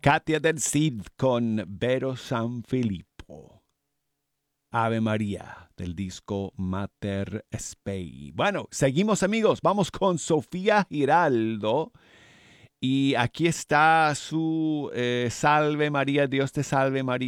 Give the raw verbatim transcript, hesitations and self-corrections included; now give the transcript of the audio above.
Katia del Cid con Vero San Filippo. Ave María del disco Mater Spei. Bueno, seguimos amigos, vamos con Sofía Giraldo. Y aquí está su eh, Salve María, Dios te salve María.